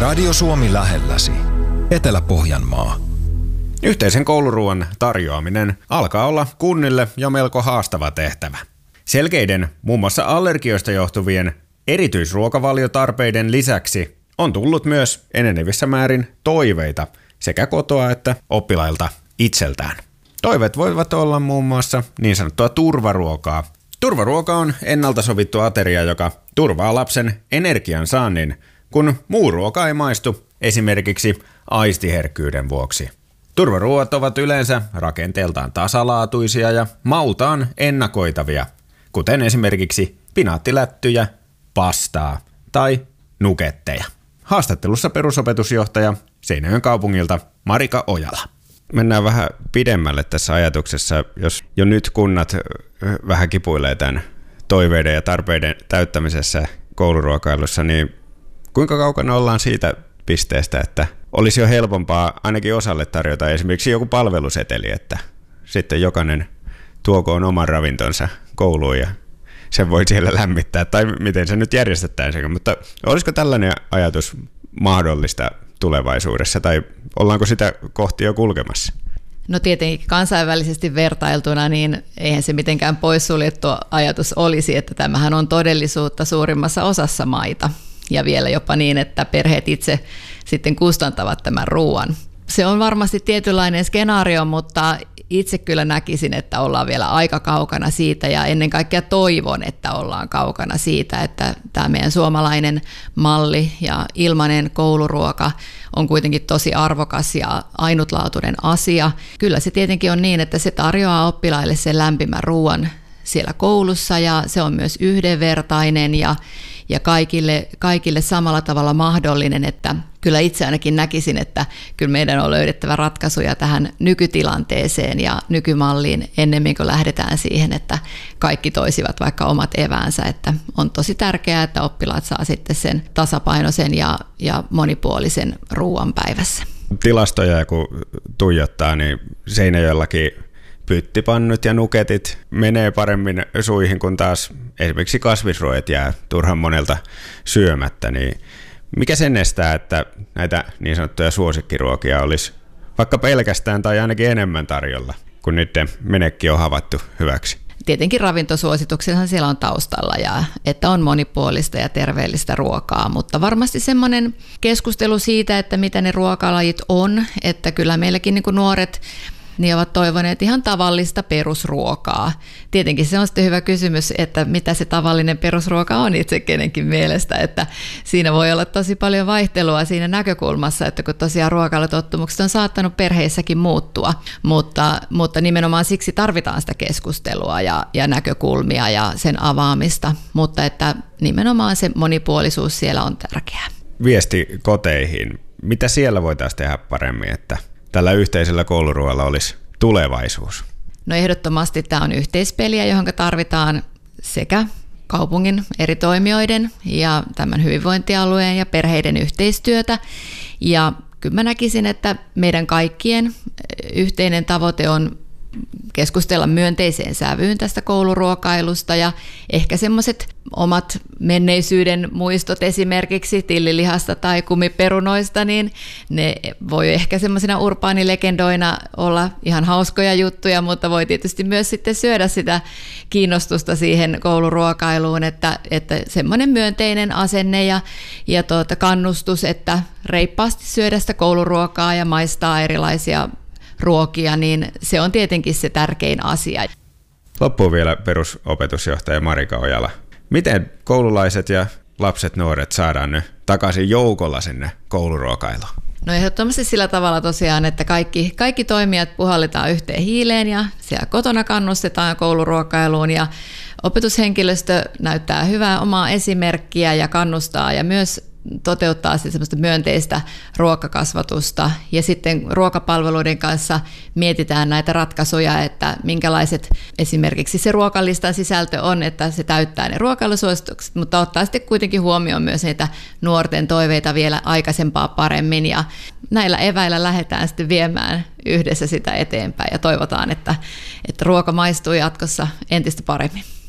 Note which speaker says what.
Speaker 1: Radio Suomi lähelläsi. Etelä-Pohjanmaa.
Speaker 2: Yhteisen kouluruoan tarjoaminen alkaa olla kunnille jo melko haastava tehtävä. Selkeiden, muun muassa allergioista johtuvien erityisruokavaliotarpeiden lisäksi on tullut myös enenevissä määrin toiveita sekä kotoa että oppilailta itseltään. Toiveet voivat olla muun muassa niin sanottua turvaruokaa. Turvaruoka on ennalta sovittu ateria, joka turvaa lapsen energiansaannin, kun muu ruoka ei maistu esimerkiksi aistiherkkyyden vuoksi. Turvaruoat ovat yleensä rakenteeltaan tasalaatuisia ja maultaan ennakoitavia, kuten esimerkiksi pinaattilättyjä, pastaa tai nuketteja. Haastattelussa perusopetusjohtaja Seinäjoen kaupungilta Marika Ojala. Mennään vähän pidemmälle tässä ajatuksessa, jos jo nyt kunnat vähän kipuilee tämän toiveiden ja tarpeiden täyttämisessä kouluruokailussa, niin kuinka kaukana ollaan siitä pisteestä, että olisi jo helpompaa ainakin osalle tarjota esimerkiksi joku palveluseteli, että sitten jokainen tuokoon oman ravintonsa kouluun ja sen voi siellä lämmittää, tai miten se nyt järjestetään. Mutta olisiko tällainen ajatus mahdollista tulevaisuudessa, tai ollaanko sitä kohti jo kulkemassa?
Speaker 3: No tietenkin kansainvälisesti vertailtuna, niin eihän se mitenkään poissuljettu ajatus olisi, että tämähän on todellisuutta suurimmassa osassa maita. Ja vielä jopa niin, että perheet itse sitten kustantavat tämän ruoan. Se on varmasti tietynlainen skenaario, mutta itse kyllä näkisin, että ollaan vielä aika kaukana siitä ja ennen kaikkea toivon, että ollaan kaukana siitä, että tämä meidän suomalainen malli ja ilmainen kouluruoka on kuitenkin tosi arvokas ja ainutlaatuinen asia. Kyllä se tietenkin on niin, että se tarjoaa oppilaille sen lämpimän ruoan siellä koulussa ja se on myös yhdenvertainen ja kaikille samalla tavalla mahdollinen, että kyllä itse ainakin näkisin, että kyllä meidän on löydettävä ratkaisuja tähän nykytilanteeseen ja nykymalliin ennemmin kuin lähdetään siihen, että kaikki toisivat vaikka omat eväänsä, että on tosi tärkeää, että oppilaat saa sitten sen tasapainoisen ja monipuolisen ruoan päivässä.
Speaker 2: Tilastoja kun tuijottaa, niin Seinäjoellakin pyttipannut ja nuketit menee paremmin suihin, kun taas esimerkiksi kasvisruoat jää turhan monelta syömättä. Niin mikä sen estää, että näitä niin sanottuja suosikkiruokia olisi vaikka pelkästään tai ainakin enemmän tarjolla, kun niiden menekki on havaittu hyväksi?
Speaker 3: Tietenkin ravintosuosituksethan siellä on taustalla ja että on monipuolista ja terveellistä ruokaa, mutta varmasti semmoinen keskustelu siitä, että mitä ne ruokalajit on, että kyllä meilläkin niin kuin nuoret niin ovat toivoneet ihan tavallista perusruokaa. Tietenkin se on sitten hyvä kysymys, että mitä se tavallinen perusruoka on itse kenenkin mielestä, että siinä voi olla tosi paljon vaihtelua siinä näkökulmassa, että kun tosiaan ruokailutottumukset on saattanut perheissäkin muuttua, mutta nimenomaan siksi tarvitaan sitä keskustelua ja näkökulmia ja sen avaamista, mutta että nimenomaan se monipuolisuus siellä on tärkeää.
Speaker 2: Viesti koteihin. Mitä siellä voitaisiin tehdä paremmin, että tällä yhteisellä kouluruoalla olisi tulevaisuus?
Speaker 3: No ehdottomasti tämä on yhteispeliä, johon tarvitaan sekä kaupungin eri toimijoiden ja tämän hyvinvointialueen ja perheiden yhteistyötä. Ja kyllä mä näkisin, että meidän kaikkien yhteinen tavoite on keskustella myönteiseen sävyyn tästä kouluruokailusta ja ehkä semmoiset omat menneisyyden muistot esimerkiksi tillilihasta tai kumiperunoista, niin ne voi ehkä semmoisina urbaanilegendoina olla ihan hauskoja juttuja, mutta voi tietysti myös sitten syödä sitä kiinnostusta siihen kouluruokailuun, että semmoinen myönteinen asenne ja kannustus, että reippaasti syödä sitä kouluruokaa ja maistaa erilaisia ruokia, niin se on tietenkin se tärkein asia.
Speaker 2: Loppuun vielä perusopetusjohtaja Marika Ojala. Miten koululaiset ja lapset, nuoret saadaan nyt takaisin joukolla sinne kouluruokailuun?
Speaker 3: No ehdottomasti sillä tavalla tosiaan, että kaikki toimijat puhalletaan yhteen hiileen ja siellä kotona kannustetaan kouluruokailuun ja opetushenkilöstö näyttää hyvää omaa esimerkkiä ja kannustaa ja myös toteuttaa semmoista myönteistä ruokakasvatusta ja sitten ruokapalveluiden kanssa mietitään näitä ratkaisuja, että minkälaiset esimerkiksi se ruokalistan sisältö on, että se täyttää ne ruokailusuositukset, mutta ottaa sitten kuitenkin huomioon myös niitä nuorten toiveita vielä aikaisempaa paremmin ja näillä eväillä lähdetään sitten viemään yhdessä sitä eteenpäin ja toivotaan, että ruoka maistuu jatkossa entistä paremmin.